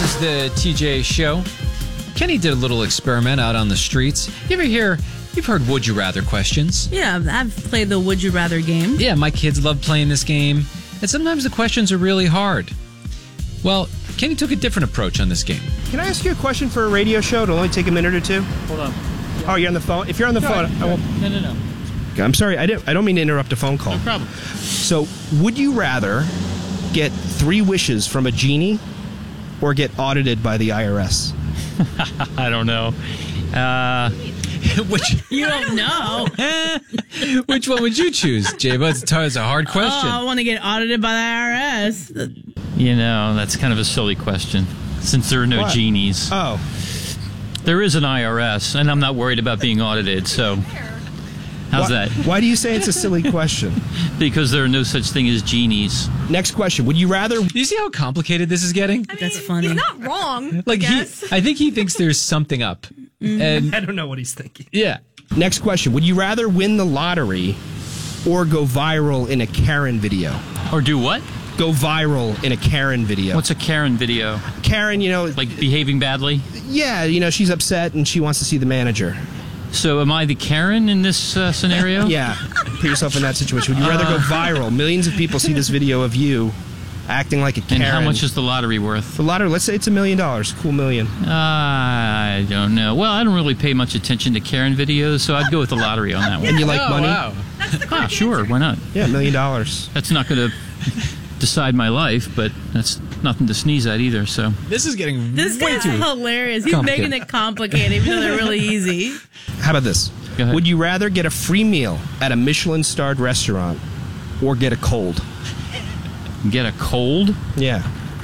is the TJ Show. Kenny did a little experiment out on the streets. You've heard Would You Rather questions. Yeah, I've played the Would You Rather game. Yeah, my kids love playing this game. And sometimes the questions are really hard. Well, Kenny took a different approach on this game. Can I ask you a question for a radio show? It'll only take a minute or two. Hold on. Oh, you're on the phone? If you're on the phone, I won't. No. I'm sorry, I don't mean to interrupt a phone call. No problem. So, would you rather get 3 wishes from a genie or get audited by the IRS? I don't know. You don't know. Which one would you choose, Jayba? It's a hard question. Oh, I want to get audited by the IRS. You know, that's kind of a silly question, since there are no genies. Oh. There is an IRS, and I'm not worried about being audited, so how's that? Why do you say it's a silly question? Because there are no such thing as genies. Next question. Would you rather... Do you see how complicated this is getting? That's funny. He's not wrong. Like I think he thinks there's something up. And I don't know what he's thinking. yeah. Next question. Would you rather win the lottery or go viral in a Karen video? Or do what? Go viral in a Karen video. What's a Karen video? Karen, Like behaving badly? Yeah, she's upset and she wants to see the manager. So am I the Karen in this scenario? Yeah. Put yourself in that situation. Would you rather go viral? Millions of people see this video of you acting like a Karen. And how much is the lottery worth? The lottery, let's say it's $1 million. Cool million. I don't know. Well, I don't really pay much attention to Karen videos, so I'd go with the lottery on that one. And you like money? Wow. That's the correct Sure, answer. why not? Yeah, $1 million. That's not going to decide my life, but that's nothing to sneeze at either, so. This is getting This way guy's too hilarious. He's complicated. making it complicated, even though they're really easy. How about this? Go ahead. Would you rather get a free meal at a Michelin-starred restaurant or get a cold? Get a cold? Yeah,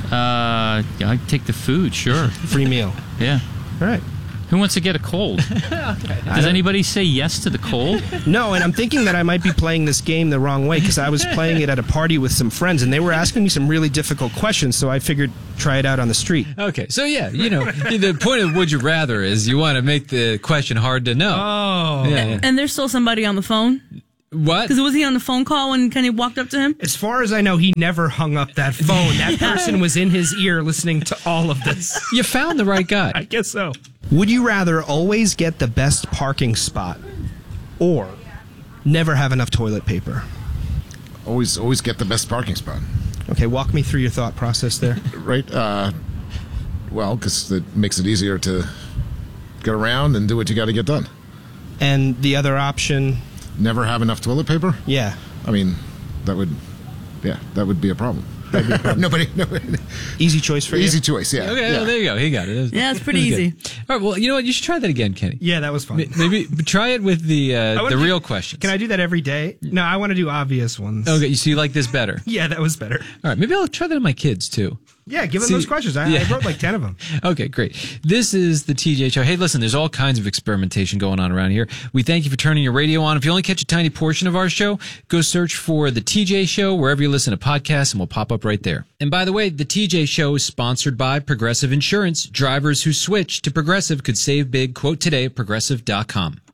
I'd take the food, sure. free meal. Yeah. All right. Who wants to get a cold? Does anybody say yes to the cold? No, and I'm thinking that I might be playing this game the wrong way because I was playing it at a party with some friends and they were asking me some really difficult questions, so I figured try it out on the street. Okay, so yeah, the point of Would You Rather is you want to make the question hard to know. Oh. Yeah. And there's still somebody on the phone? What? Because was he on the phone call when Kenny walked up to him? As far as I know, he never hung up that phone. That person was in his ear listening to all of this. You found the right guy. I guess so. Would you rather always get the best parking spot or never have enough toilet paper? Always get the best parking spot, Okay, walk me through your thought process there. right? Well, because it makes it easier to get around and do what you got to get done. And the other option, Never have enough toilet paper? yeah. I mean, that would be a problem. Nobody. Easy choice for Easy you? choice, yeah. Okay, yeah. well, there you go. He got it. Yeah, it's pretty That was easy. good. All right, well, you know what? You should try that again, Kenny. Yeah, that was fun. Maybe try it with the wanna real do- questions. Can I do that every day? No, I want to do obvious ones. Okay, so you like this better. Yeah, that was better. All right, maybe I'll try that on my kids, too. Yeah, give them See, those questions. I wrote like 10 of them. Okay, great. This is the TJ Show. Hey, listen, there's all kinds of experimentation going on around here. We thank you for turning your radio on. If you only catch a tiny portion of our show, go search for the TJ Show wherever you listen to podcasts, and we'll pop up right there. And by the way, the TJ Show is sponsored by Progressive Insurance. Drivers who switch to Progressive could save big. Quote today at Progressive.com.